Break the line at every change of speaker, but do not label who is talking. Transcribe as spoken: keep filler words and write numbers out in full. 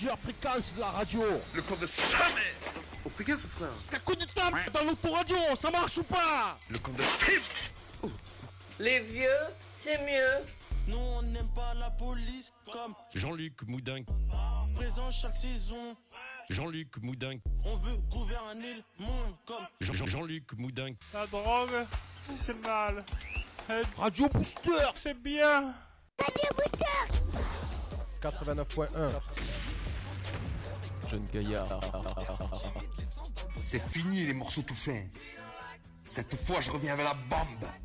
réduire la fréquence de la radio.
Le camp de sa mère. Oh, fais gaffe, frère.
T'as coup de temps dans l'autoradio, ça marche ou pas?
Le camp de Tim. Oh.
Les vieux, c'est mieux.
Nous on n'aime pas la police comme
Jean-Luc Moudin.
Présent chaque saison.
Jean-Luc Moudin.
On veut gouverner le monde comme
Jean- Jean-Luc Moudin.
La drogue, c'est mal. Et
Radio Booster,
c'est bien.
quatre-vingt-neuf point un.
Jeune gaillard.
C'est fini les morceaux tout faits. Cette fois, je reviens avec la bombe.